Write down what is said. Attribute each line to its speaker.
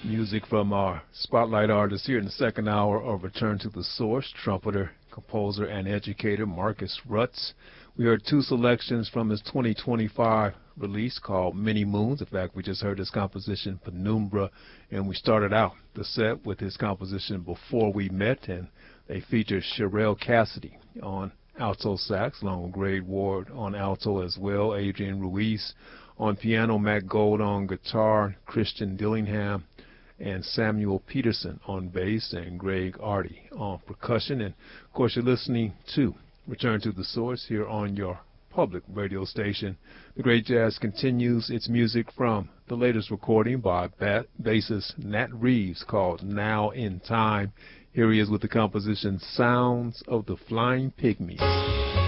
Speaker 1: Music from our spotlight artist here in the second hour of Return to the Source, trumpeter, composer, and educator Marcus Rutz. We heard two selections from his 2025 release called Many Moons. In fact, we just heard his composition Penumbra, and we started out the set with his composition Before We Met, and they featured Sherelle Cassidy on alto sax, along with Greg Ward on alto as well, Adrian Ruiz on piano, Matt Gold on guitar, Christian Dillingham and Samuel Peterson on bass, and Greg Arty on percussion. And of course, you're listening to Return to the Source here on your public radio station. The great jazz continues. Its music from the latest recording by bassist Nat Reeves called Now in Time. Here he is with the composition Sounds of the Flying Pygmies.